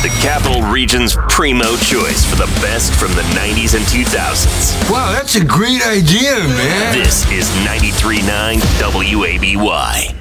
the Capital Region's primo choice for the best from the 90s and 2000s. Wow, that's a great idea, man. This is 93.9 WABY.